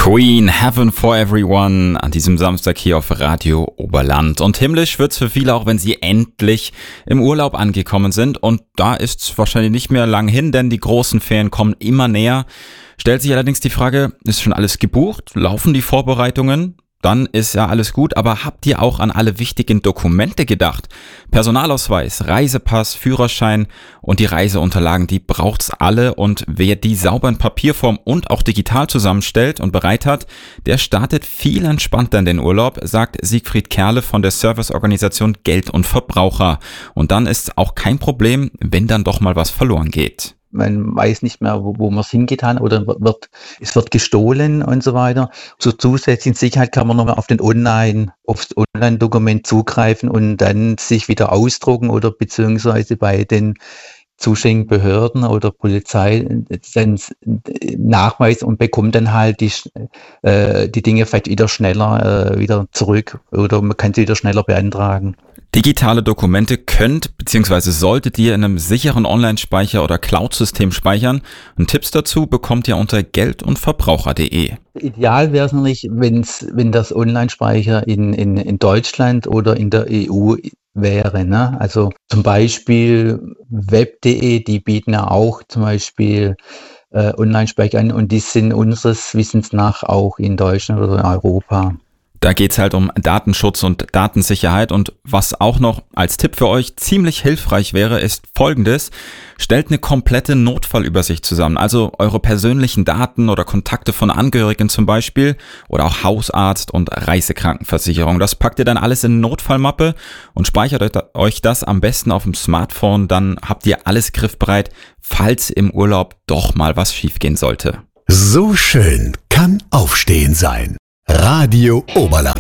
Queen, Heaven for Everyone an diesem Samstag hier auf Radio Oberland. Und himmlisch wird's für viele auch, wenn sie endlich im Urlaub angekommen sind. Und da ist's wahrscheinlich nicht mehr lang hin, denn die großen Ferien kommen immer näher. Stellt sich allerdings die Frage, ist schon alles gebucht? Laufen die Vorbereitungen? Dann ist ja alles gut, aber habt ihr auch an alle wichtigen Dokumente gedacht? Personalausweis, Reisepass, Führerschein und die Reiseunterlagen, die braucht's alle, und wer die sauber in Papierform und auch digital zusammenstellt und bereit hat, der startet viel entspannter in den Urlaub, sagt Siegfried Kerle von der Serviceorganisation Geld und Verbraucher. Und dann ist auch kein Problem, wenn dann doch mal was verloren geht. Man weiß nicht mehr, wo man es hingetan hat, oder es wird gestohlen und so weiter. Zur zusätzlichen Sicherheit kann man noch aufs Online-Dokument zugreifen und dann sich wieder ausdrucken oder beziehungsweise bei den zuständigen Behörden oder Polizei dann nachweisen und bekommt dann halt die Dinge vielleicht wieder schneller wieder zurück, oder man kann sie wieder schneller beantragen. Digitale Dokumente könnt bzw. solltet ihr in einem sicheren Online-Speicher oder Cloud-System speichern. Und Tipps dazu bekommt ihr unter geldundverbraucher.de. Ideal wäre es natürlich, wenn das Online-Speicher in Deutschland oder in der EU wäre, ne? Also zum Beispiel web.de, die bieten ja auch zum Beispiel Online-Speicher an, und die sind unseres Wissens nach auch in Deutschland oder in Europa. Da geht's halt um Datenschutz und Datensicherheit, und was auch noch als Tipp für euch ziemlich hilfreich wäre, ist Folgendes: Stellt eine komplette Notfallübersicht zusammen, also eure persönlichen Daten oder Kontakte von Angehörigen zum Beispiel oder auch Hausarzt und Reisekrankenversicherung. Das packt ihr dann alles in eine Notfallmappe und speichert euch das am besten auf dem Smartphone, dann habt ihr alles griffbereit, falls im Urlaub doch mal was schiefgehen sollte. So schön kann Aufstehen sein. Radio Oberland.